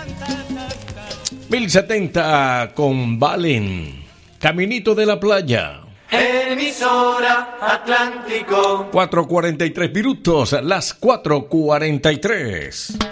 1070 con Valen. Caminito de la playa. Emisora Atlántico. 4:43 minutos, las 4:43.